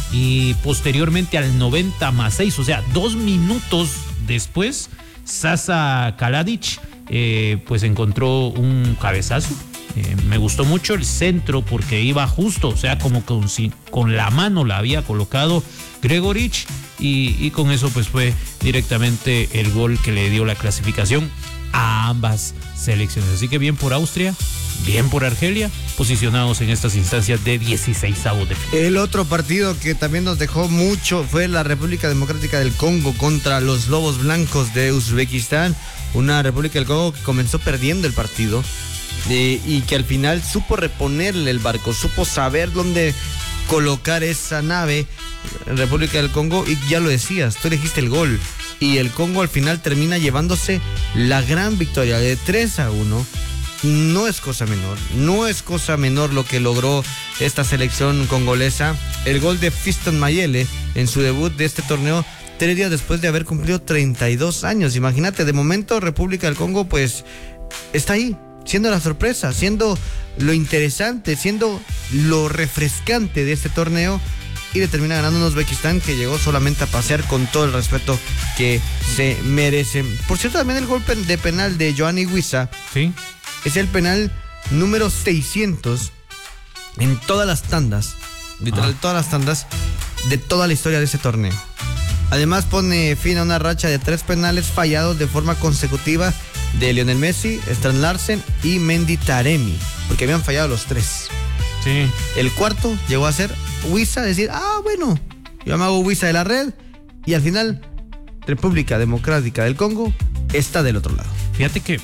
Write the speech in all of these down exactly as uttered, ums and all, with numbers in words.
y posteriormente al noventa más seis, o sea, dos minutos después, Sasa Kaladic eh, pues encontró un cabezazo. Eh, me gustó mucho el centro porque iba justo, o sea, como con, con la mano la había colocado Gregoric y, y con eso pues fue directamente el gol que le dio la clasificación a ambas selecciones. Así que bien por Austria, bien por Argelia, posicionados en estas instancias de dieciseisavos de final. El otro partido que también nos dejó mucho fue la República Democrática del Congo contra los Lobos Blancos de Uzbekistán, una República del Congo que comenzó perdiendo el partido eh, y que al final supo reponerle el barco, supo saber dónde colocar esa nave, República del Congo, y ya lo decías, tú elegiste el gol y el Congo al final termina llevándose la gran victoria de tres a uno. No es cosa menor, no es cosa menor lo que logró esta selección congolesa. El gol de Fiston Mayele en su debut de este torneo, tres días después de haber cumplido treinta y dos años. Imagínate, de momento República del Congo pues está ahí, siendo la sorpresa, siendo lo interesante, siendo lo refrescante de este torneo, y le termina ganando un Uzbekistán que llegó solamente a pasear con todo el respeto que se merecen. Por cierto, también el gol de penal de Giovanni Huiza, ¿sí?, es el penal número seiscientos en todas las tandas, literal, ah. todas las tandas de toda la historia de ese torneo. Además pone fin a una racha de tres penales fallados de forma consecutiva de Lionel Messi, Strand Larsen y Mendy Taremi, porque habían fallado los tres. Sí. El cuarto llegó a ser Huiza, decir, ah, bueno, yo me hago Huiza de la red, y al final República Democrática del Congo está del otro lado. Fíjate que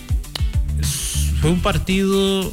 fue un partido,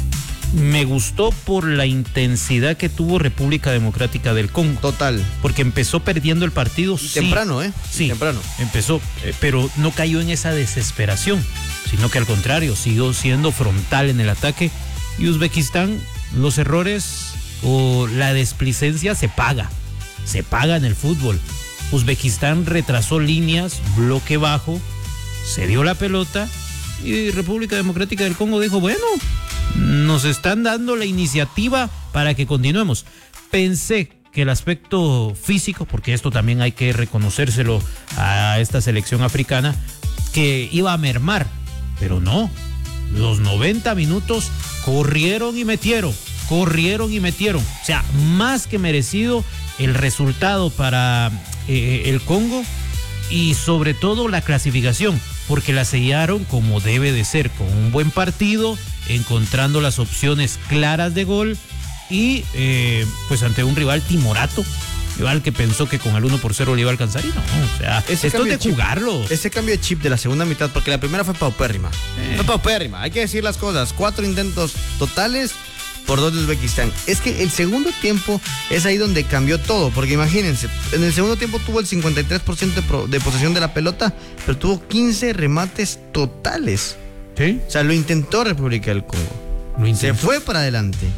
me gustó por la intensidad que tuvo República Democrática del Congo. Total. Porque empezó perdiendo el partido. Sí, temprano, ¿eh? Sí, temprano. Empezó, eh, pero no cayó en esa desesperación, sino que al contrario, siguió siendo frontal en el ataque. Y Uzbekistán, los errores o la desplicencia se paga, se paga en el fútbol. Uzbekistán retrasó líneas, bloque bajo, se dio la pelota y República Democrática del Congo dijo, bueno, nos están dando la iniciativa para que continuemos. Pensé que el aspecto físico, porque esto también hay que reconocérselo a esta selección africana, que iba a mermar, pero no. Los noventa minutos corrieron y metieron, corrieron y metieron. O sea, más que merecido el resultado para eh, el Congo y sobre todo la clasificación, porque la sellaron como debe de ser, con un buen partido, encontrando las opciones claras de gol y eh, pues ante un rival timorato, rival que pensó que con el uno por cero le iba a alcanzar y no, o sea, ese esto es de, de jugarlo. Ese cambio de chip de la segunda mitad, porque la primera fue paupérrima, eh. fue paupérrima, hay que decir las cosas, cuatro intentos totales por dos de Uzbekistán. Es que el segundo tiempo es ahí donde cambió todo, porque imagínense, en el segundo tiempo tuvo el cincuenta y tres por ciento de posesión de la pelota, pero tuvo quince remates totales. ¿Sí? O sea, lo intentó República del Congo. Lo intentó. Se fue para adelante.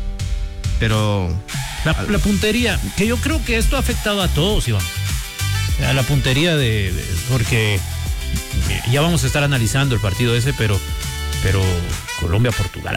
Pero la, la puntería, que yo creo que esto ha afectado a todos, Iván. O sea, la puntería de, de porque ya vamos a estar analizando el partido ese, pero pero Colombia-Portugal.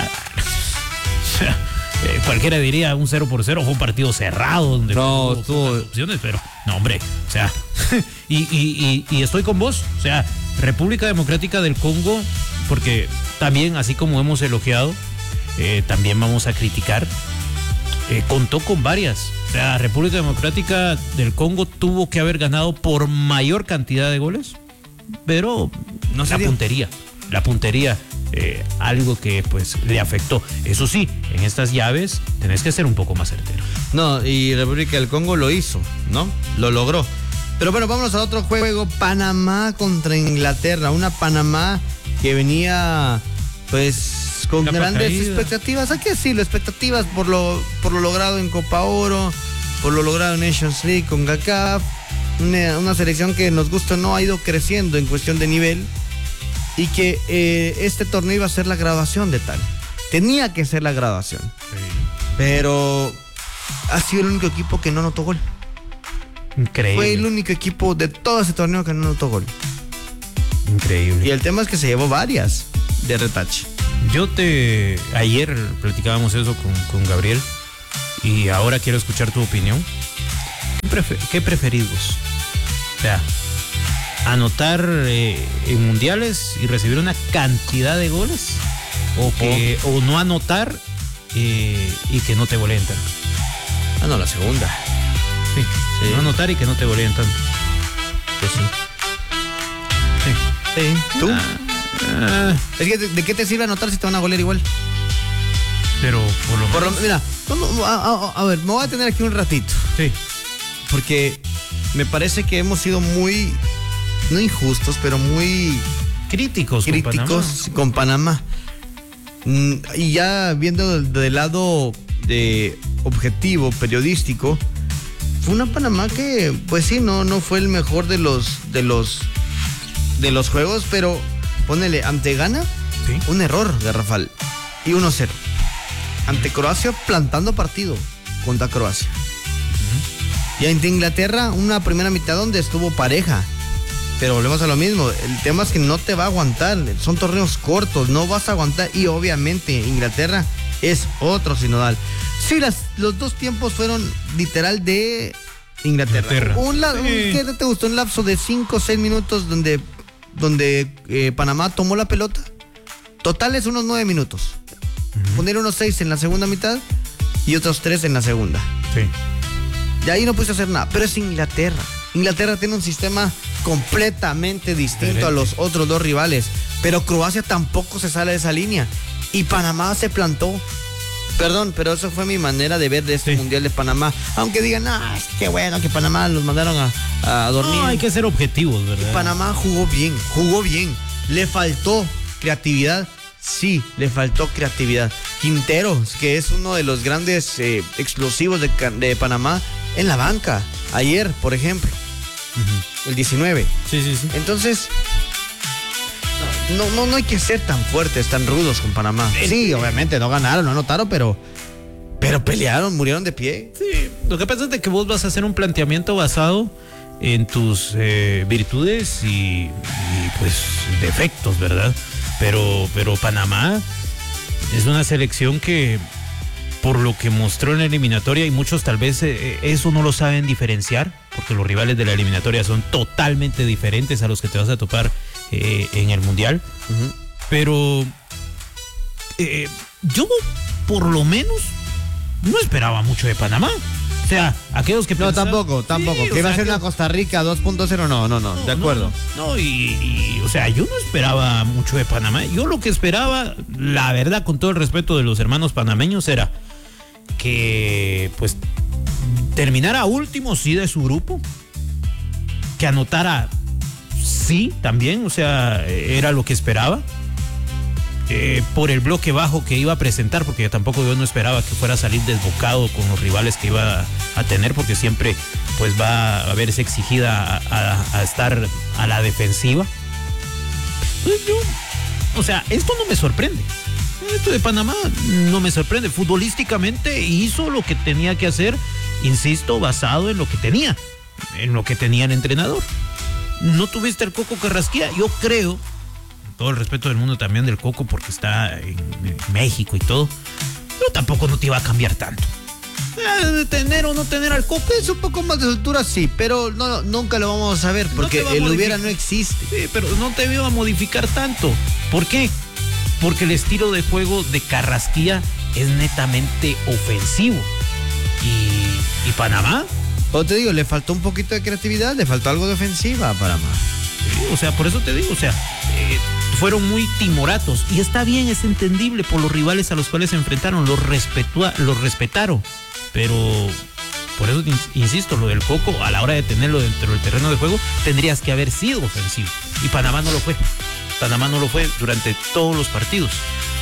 O sea, Eh, cualquiera diría un cero por cero, fue un partido cerrado donde no tuvo tuvo opciones, pero no, hombre, o sea, y, y, y, y estoy con vos, o sea, República Democrática del Congo, porque también, así como hemos elogiado, eh, también vamos a criticar, eh, contó con varias, o sea, República Democrática del Congo tuvo que haber ganado por mayor cantidad de goles, pero no la puntería, la puntería. Eh, algo que pues le afectó. Eso sí, en estas llaves tenés que ser un poco más certero. No, y República del Congo lo hizo, ¿no? Lo logró. Pero bueno, vámonos a otro juego. Panamá contra Inglaterra. Una Panamá que venía pues con Capa grandes caída. expectativas. Hay que decirlo, expectativas por lo, por lo logrado en Copa Oro, por lo logrado en Nations League con CACAF. Una, una selección que nos gusta o no ha ido creciendo en cuestión de nivel. Y que eh, este torneo iba a ser la graduación de tal. Tenía que ser la graduación. Sí. Pero ha sido el único equipo que no anotó gol. Increíble. Fue el único equipo de todo ese torneo que no anotó gol. Increíble. Y el tema es que se llevó varias de retache. Yo te... Ayer platicábamos eso con, con Gabriel. Y ahora quiero escuchar tu opinión. ¿Qué preferís vos? O sea, anotar eh, en mundiales y recibir una cantidad de goles, o que oh. o no anotar eh, y que no te goleen tanto. Ah, no, la segunda. Sí, sí. No anotar y que no te goleen tanto. Pues sí. Sí. Sí. ¿Tú? Ah, ah. Es que, ¿de, ¿de qué te sirve anotar si te van a golear igual? Pero por lo por menos... Lo, mira, a, a, a ver, me voy a tener aquí un ratito. Sí. Porque me parece que hemos sido muy, no injustos, pero muy críticos, críticos con Panamá. Con Panamá. Y ya viendo del, del lado de objetivo, periodístico, fue una Panamá que, pues sí, no, no fue el mejor de los, de los, de los juegos, pero ponele, ante Ghana, ¿sí? Un error de Rafal y uno cero. Ante Croacia, plantando partido contra Croacia. Uh-huh. Y ante Inglaterra, una primera mitad donde estuvo pareja. Pero volvemos a lo mismo. El tema es que no te va a aguantar. Son torneos cortos, no vas a aguantar. Y obviamente Inglaterra es otro sinodal. Sí, las, los dos tiempos fueron literal de Inglaterra. Inglaterra. Un, la, sí. un, ¿Qué te gustó? Un lapso de cinco o seis minutos donde, donde eh, Panamá tomó la pelota. Totales unos nueve minutos. Uh-huh. Poner unos seis en la segunda mitad y otros tres en la segunda. Sí. Y ahí no pudiste hacer nada. Pero es Inglaterra. Inglaterra tiene un sistema completamente distinto Excelente. a los otros dos rivales. Pero Croacia tampoco se sale de esa línea. Y Panamá se plantó. Perdón, pero eso fue mi manera de ver de este sí. Mundial de Panamá. Aunque digan, ah, qué bueno que Panamá los mandaron a, a dormir. No, hay que ser objetivos, ¿verdad? Y Panamá jugó bien, jugó bien. Le faltó creatividad. Sí, le faltó creatividad. Quinteros, que es uno de los grandes eh, explosivos de, de Panamá, en la banca. Ayer, por ejemplo. Uh-huh. El diecinueve. Sí, sí, sí. Entonces, no, no, no hay que ser tan fuertes, tan rudos con Panamá. Sí, obviamente no ganaron, no anotaron, pero, pero pelearon, murieron de pie. Sí, lo que pasa es de que vos vas a hacer un planteamiento basado en tus eh, virtudes y, y pues defectos, ¿verdad? Pero, pero Panamá es una selección que, por lo que mostró en la eliminatoria, y muchos tal vez eh, eso no lo saben diferenciar, porque los rivales de la eliminatoria son totalmente diferentes a los que te vas a topar eh, en el Mundial. Uh-huh. Pero eh, yo, por lo menos, no esperaba mucho de Panamá. O sea, aquellos que no, pensaban, tampoco, tampoco. Sí, que iba a ser que... una Costa Rica dos punto cero, no, no, no, no, de acuerdo. No, no y, y, o sea, yo no esperaba mucho de Panamá. Yo lo que esperaba, la verdad, con todo el respeto de los hermanos panameños, era que, pues, terminara último, sí, de su grupo. Que anotara, sí, también, o sea, era lo que esperaba. Eh, por el bloque bajo que iba a presentar, porque yo tampoco yo no esperaba que fuera a salir desbocado con los rivales que iba a tener, porque siempre pues va a verse exigida a, a, a estar a la defensiva. Pues yo, o sea, esto no me sorprende. Esto de Panamá no me sorprende. Futbolísticamente hizo lo que tenía que hacer, insisto, basado en lo que tenía, en lo que tenía el entrenador. No tuviste el Coco Carrasquilla, yo creo. Todo el respeto del mundo también del Coco, porque está en, en México y todo, pero tampoco no te iba a cambiar tanto. Eh, tener o no tener al Coco es un poco más de altura, sí, pero no, nunca lo vamos a saber, porque no el hubiera no existe. Sí, pero no te iba a modificar tanto. ¿Por qué? Porque el estilo de juego de Carrasquilla es netamente ofensivo. Y, y Panamá, o te digo, le faltó un poquito de creatividad, le faltó algo de ofensiva a Panamá. Sí, o sea, por eso te digo, o sea, eh, fueron muy timoratos, y está bien, es entendible por los rivales a los cuales se enfrentaron, los, respetua, los respetaron, pero por eso insisto, lo del Coco, a la hora de tenerlo dentro del terreno de juego, tendrías que haber sido ofensivo, y Panamá no lo fue. Panamá no lo fue durante todos los partidos.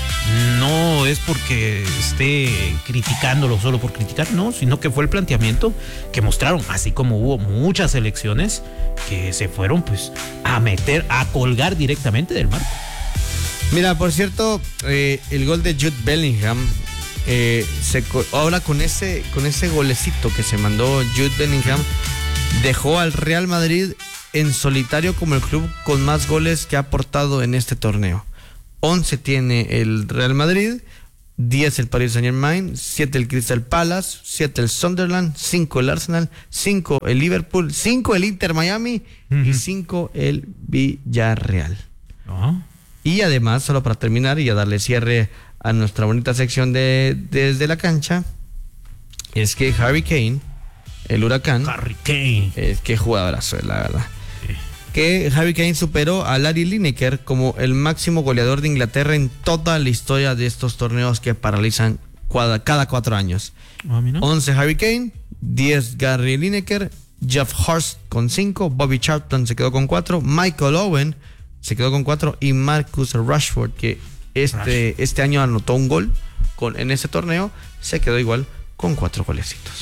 No es porque esté criticándolo solo por criticar, no, sino que fue el planteamiento que mostraron, así como hubo muchas selecciones que se fueron pues a meter, a colgar directamente del marco. Mira, por cierto, eh, el gol de Jude Bellingham, eh, se, ahora con ese, con ese golecito que se mandó Jude Bellingham, dejó al Real Madrid en solitario como el club con más goles que ha aportado en este torneo. once tiene el Real Madrid, diez el Paris Saint-Germain, siete el Crystal Palace, siete el Sunderland, cinco el Arsenal, cinco el Liverpool, cinco el Inter Miami uh-huh. y cinco el Villarreal. Uh-huh. Y además, solo para terminar y a darle cierre a nuestra bonita sección de Desde la Cancha, es que Harry Kane, el huracán, Harry Kane, es que jugadorazo, la verdad. Que Harry Kane superó a Larry Lineker como el máximo goleador de Inglaterra en toda la historia de estos torneos que paralizan cada, cada cuatro años. ¿A mí no? once Harry Kane, diez Gary Lineker, Jeff Hurst con cinco, Bobby Charlton se quedó con cuatro, Michael Owen se quedó con cuatro y Marcus Rashford, que este, este año anotó un gol con, en ese torneo, se quedó igual con cuatro golecitos.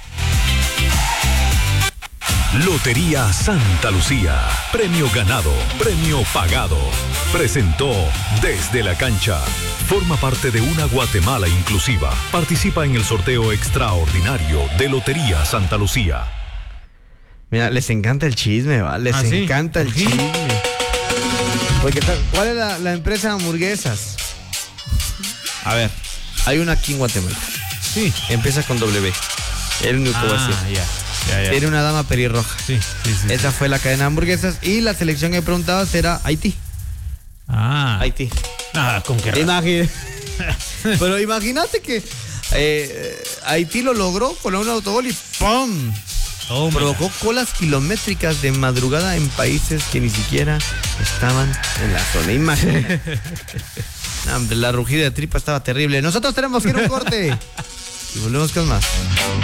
Lotería Santa Lucía. Premio ganado, premio pagado. Presentó Desde la Cancha. Forma parte de una Guatemala inclusiva. Participa en el sorteo extraordinario de Lotería Santa Lucía. Mira, les encanta el chisme, ¿va? Les ¿Ah, sí? encanta el ¿Sí? chisme. Porque, ¿cuál es la, la empresa de hamburguesas? A ver, hay una aquí en Guatemala. Sí. Empieza con W. El único que voy a decir. ya. Ya, ya. Tiene una dama pelirroja. Sí, sí, sí. Esa sí. fue la cadena de hamburguesas. Y la selección que preguntaba será Haití. Ah. Haití. Nada, con qué Imagin... Pero imagínate que eh, Haití lo logró con un autogol y ¡pum! Oh, provocó colas kilométricas de madrugada en países que ni siquiera estaban en la zona. Imagínate. Hombre, la rugida de tripa estaba terrible. Nosotros tenemos que ir a un corte. Y volvemos con más.